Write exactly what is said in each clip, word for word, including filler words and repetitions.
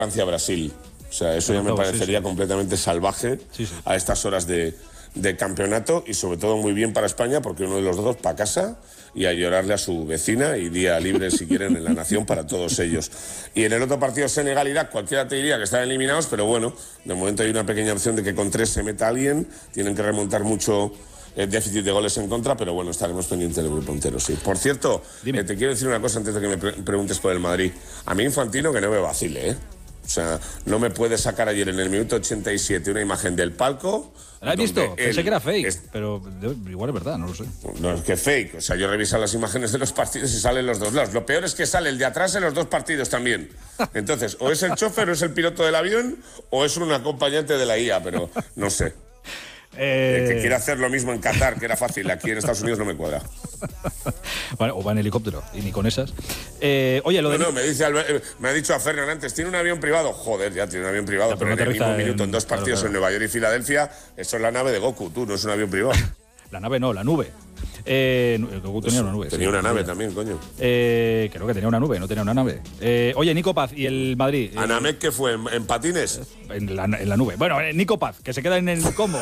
Francia-Brasil. O sea, eso ya me parecería sí, sí. completamente salvaje sí, sí. a estas horas de, de campeonato y sobre todo muy bien para España porque uno de los dos para casa y a llorarle a su vecina y día libre si quieren en la nación para todos ellos. Y en el otro partido Senegal-Irak cualquiera te diría que están eliminados, pero bueno, de momento hay una pequeña opción de que con tres se meta alguien, tienen que remontar mucho el déficit de goles en contra, pero bueno, estaremos pendientes del grupo entero, sí. Por cierto, eh, te quiero decir una cosa antes de que me pre- preguntes por el Madrid. A mí Infantino que no me vacile, ¿eh? O sea, no me puede sacar ayer en el minuto ochenta y siete una imagen del palco. ¿La has visto? Pensé que era fake, es... pero igual es verdad, no lo sé. No, es que fake. O sea, yo he revisado las imágenes de los partidos y salen los dos lados. Lo peor es que sale el de atrás en los dos partidos también. Entonces, o es el chofer o es el piloto del avión o es un acompañante de la I A, pero no sé. Eh... El que quiera hacer lo mismo en Qatar, que era fácil, aquí en Estados Unidos no me cuadra. Bueno, o va en helicóptero, y ni con esas. Eh, oye, lo no, de... no, me, dice Albert, me ha dicho a Fernan antes, ¿tiene un avión privado? Joder, ya tiene un avión privado, ya, pero, pero no en el mismo en... minuto, en dos partidos claro, claro. en Nueva York y Filadelfia, eso es la nave de Goku, tú, no es un avión privado. La nave no, la nube. Eh, Goku tenía una nube. Tenía sí, una nave tenía. también, coño. Eh, creo que tenía una nube, no tenía una nave. Eh, oye, Nico Paz y el Madrid. Eh, ¿Anamek qué fue? ¿En, en patines? En la, en la nube. Bueno, eh, Nico Paz, que se queda en el combo.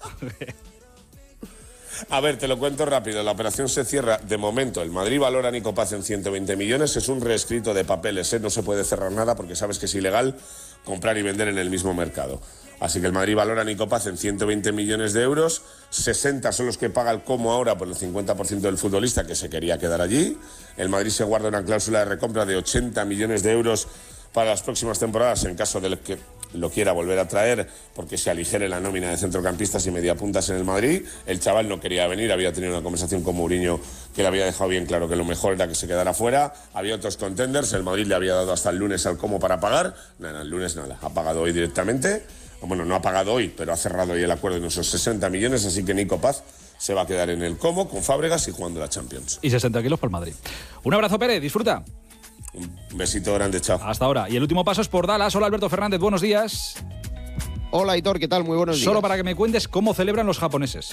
A ver, te lo cuento rápido. La operación se cierra. De momento, el Madrid valora a Nico Paz en ciento veinte millones. Es un reescrito de papeles, ¿eh? No se puede cerrar nada porque sabes que es ilegal comprar y vender en el mismo mercado. Así que el Madrid valora a Nico Paz en ciento veinte millones de euros. sesenta son los que paga el Como ahora por el cincuenta por ciento del futbolista que se quería quedar allí. El Madrid se guarda una cláusula de recompra de ochenta millones de euros para las próximas temporadas en caso de que lo quiera volver a traer porque se aligere la nómina de centrocampistas y mediapuntas en el Madrid. El chaval no quería venir, había tenido una conversación con Mourinho que le había dejado bien claro que lo mejor era que se quedara fuera. Había otros contenders, el Madrid le había dado hasta el lunes al Como para pagar. Nada, el lunes nada, ha pagado hoy directamente. Bueno, no ha pagado hoy, pero ha cerrado hoy el acuerdo en esos sesenta millones, así que Nico Paz se va a quedar en el Como con Fábregas y jugando la Champions. Y sesenta kilos para el Madrid. Un abrazo, Pérez, disfruta. Un besito grande, chao. Hasta ahora. Y el último paso es por Dallas. Hola, Alberto Fernández, buenos días. Hola, Aitor, ¿qué tal? Muy buenos días. Solo para que me cuentes cómo celebran los japoneses.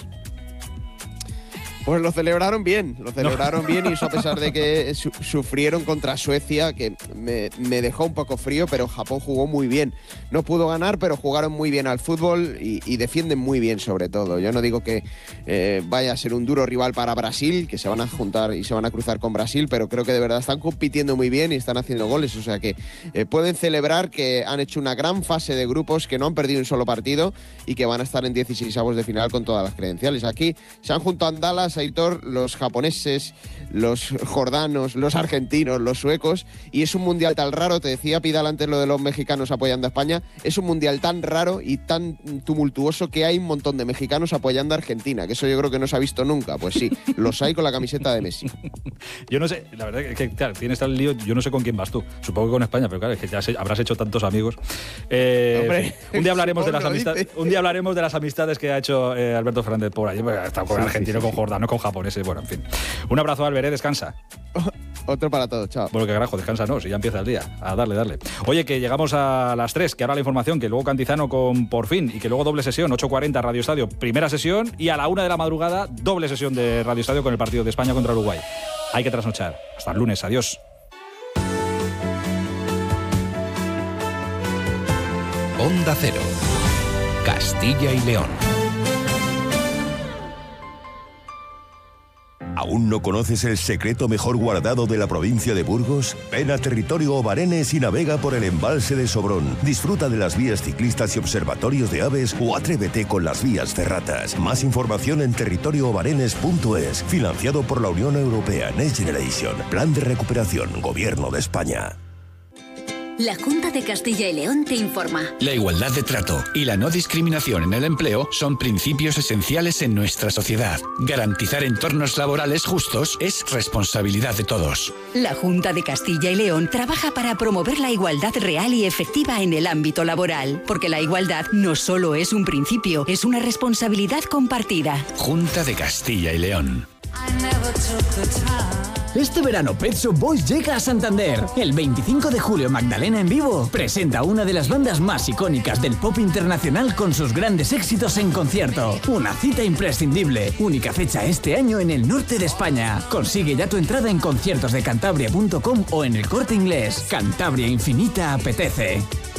Pues lo celebraron bien, lo celebraron no. bien y eso a pesar de que su sufrieron contra Suecia, que me, me dejó un poco frío, pero Japón jugó muy bien. No pudo ganar, pero jugaron muy bien al fútbol y, y defienden muy bien sobre todo. Yo no digo que eh, vaya a ser un duro rival para Brasil, que se van a juntar y se van a cruzar con Brasil, pero creo que de verdad están compitiendo muy bien y están haciendo goles. O sea que eh, pueden celebrar que han hecho una gran fase de grupos, que no han perdido un solo partido y que van a estar en dieciseisavos de final con todas las credenciales. Aquí se han juntado en Dallas, Aitor, los japoneses, los jordanos, los argentinos, los suecos, y es un mundial tan raro, te decía Pidal antes lo de los mexicanos apoyando a España, es un mundial tan raro y tan tumultuoso que hay un montón de mexicanos apoyando a Argentina, que eso yo creo que no se ha visto nunca. Pues sí, los hay con la camiseta de Messi. Yo no sé, la verdad es que claro, tienes tal lío, yo no sé con quién vas tú, supongo que con España, pero claro, es que ya se, habrás hecho tantos amigos. Eh, Hombre, un día hablaremos de las amistades, un día hablaremos de las amistades que ha hecho eh, Alberto Fernández por allí, ha estado con sí, argentino, sí, sí, con jordano, con japonés. Bueno, en fin. Un abrazo, Albert, ¿eh? Descansa. Otro para todos, chao. Bueno, que carajo, descansa no, si ya empieza el día. A darle, darle. Oye, que llegamos a las tres, que ahora la información, que luego Cantizano con Por Fin, y que luego doble sesión, ocho cuarenta Radio Estadio, primera sesión, y a la una de la madrugada, doble sesión de Radio Estadio con el partido de España contra Uruguay. Hay que trasnochar. Hasta el lunes, adiós. Onda Cero, Castilla y León. ¿Aún no conoces el secreto mejor guardado de la provincia de Burgos? Ven a Territorio Obarenes y navega por el embalse de Sobrón. Disfruta de las vías ciclistas y observatorios de aves o atrévete con las vías ferratas. Más información en territorio obarenes punto es. Financiado por la Unión Europea Next Generation. Plan de recuperación. Gobierno de España. La Junta de Castilla y León te informa. La igualdad de trato y la no discriminación en el empleo son principios esenciales en nuestra sociedad. Garantizar entornos laborales justos es responsabilidad de todos. La Junta de Castilla y León trabaja para promover la igualdad real y efectiva en el ámbito laboral, porque la igualdad no solo es un principio, es una responsabilidad compartida. Junta de Castilla y León. Este verano Pet Shop Boys llega a Santander. El veinticinco de julio Magdalena en vivo presenta una de las bandas más icónicas del pop internacional con sus grandes éxitos en concierto. Una cita imprescindible, única fecha este año en el norte de España. Consigue ya tu entrada en conciertos de cantabria punto com o en el Corte Inglés. Cantabria Infinita apetece.